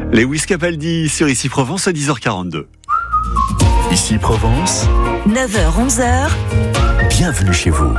Lewis Capaldi sur Ici Provence à 10h42. Ici Provence, 9h-11h, bienvenue chez vous.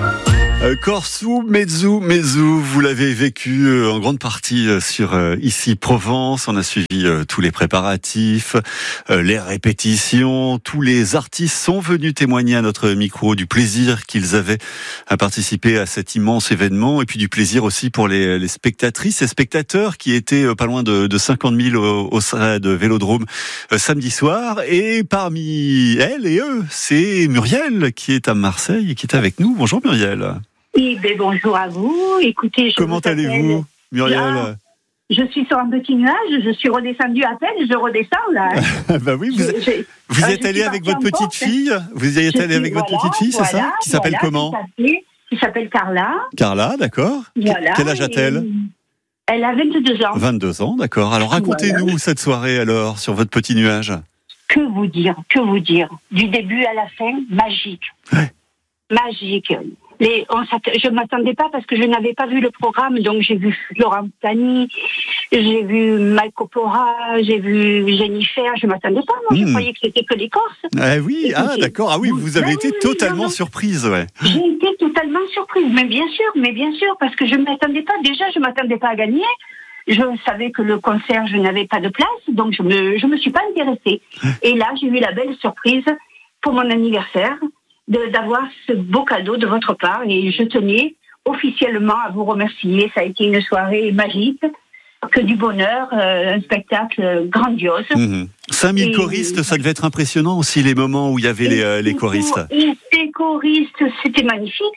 Corso Mezzu, vous l'avez vécu en grande partie sur Ici Provence. On a suivi tous les préparatifs, les répétitions. Tous les artistes sont venus témoigner à notre micro du plaisir qu'ils avaient à participer à cet immense événement, et puis du plaisir aussi pour les spectatrices et spectateurs qui étaient pas loin de 50 000 au stade Vélodrome samedi soir. Et parmi elles et eux, c'est Muriel qui est à Marseille et qui est avec nous. Bonjour Muriel. Oui, bonjour à vous. Écoutez, comment allez-vous, Muriel? Je suis sur un petit nuage, je suis redescendue à peine, je redescends là. Bah oui, vous êtes allée avec votre petite fille. Vous y êtes allée avec votre petite fille, c'est ça? Qui s'appelle comment? Qui s'appelle Carla. Carla, d'accord. Voilà, quel âge a-t-elle? Elle a 22 ans. 22 ans, d'accord. Alors racontez-nous cette soirée alors sur votre petit nuage. Que vous dire? Du début à la fin, magique. Ouais. Magique. Je m'attendais pas parce que je n'avais pas vu le programme, donc j'ai vu Laurent Pagny, j'ai vu Mike Opora, j'ai vu Jennifer. Je m'attendais pas, moi. Je croyais que c'était que les Corses. Ah oui, d'accord. Ah oui, vous avez été totalement surprise, ouais. J'ai été totalement surprise, mais bien sûr, parce que je ne m'attendais pas. Déjà, je m'attendais pas à gagner. Je savais que le concert, je n'avais pas de place, donc je me suis pas intéressée. Et là, j'ai eu la belle surprise pour mon anniversaire d'avoir ce beau cadeau de votre part, et je tenais officiellement à vous remercier. Ça a été une soirée magique, que du bonheur, un spectacle grandiose. 5000 choristes, ça devait être impressionnant aussi, les moments où il y avait les choristes. Les choristes, c'était magnifique.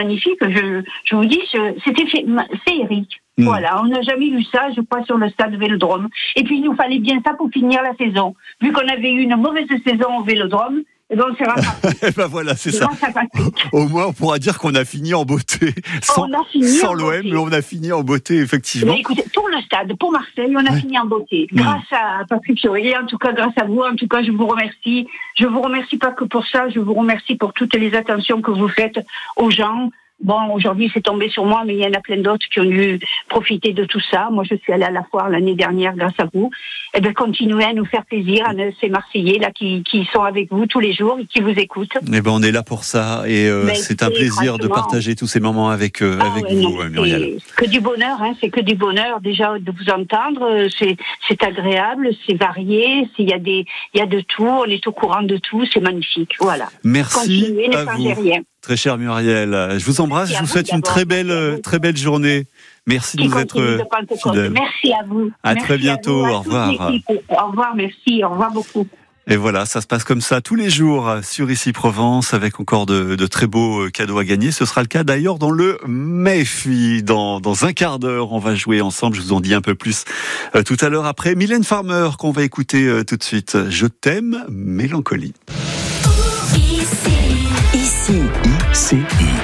Je vous dis, c'était féerique. Voilà, on n'a jamais vu ça, je crois, sur le stade Vélodrome. Et puis, il nous fallait bien ça pour finir la saison. Vu qu'on avait eu une mauvaise saison au Vélodrome, et donc c'est rattrapé. Ben voilà, c'est ça. Au moins, on pourra dire qu'on a fini en beauté. Sans l'OM, mais on a fini en beauté, effectivement. Mais écoutez, pour le stade, pour Marseille, on a fini en beauté. Grâce à Patrick Fiorier, en tout cas, grâce à vous, en tout cas, je vous remercie. Je vous remercie pas que pour ça, je vous remercie pour toutes les attentions que vous faites aux gens. Bon, aujourd'hui, c'est tombé sur moi, mais il y en a plein d'autres qui ont dû profiter de tout ça. Moi, je suis allée à la foire l'année dernière grâce à vous. Eh bien, continuez à nous faire plaisir, à ces Marseillais là qui sont avec vous tous les jours et qui vous écoutent. Eh ben, on est là pour ça, et c'est un plaisir de partager tous ces moments avec vous, Muriel. Que du bonheur, c'est que du bonheur déjà de vous entendre. C'est agréable, c'est varié, il y a de tout, on est au courant de tout, c'est magnifique. Voilà. Merci. Continuez, ne changez rien. Très cher Muriel, je vous embrasse, je vous souhaite une très belle journée. Merci de nous être fidèles. Merci à vous. À très bientôt, au revoir. Au revoir, merci, au revoir beaucoup. Et voilà, ça se passe comme ça tous les jours sur Ici Provence, avec encore de très beaux cadeaux à gagner. Ce sera le cas d'ailleurs dans le MEFI. Dans un quart d'heure, on va jouer ensemble. Je vous en dis un peu plus tout à l'heure après Mylène Farmer, qu'on va écouter tout de suite. Je t'aime, Mélancolie. Ici.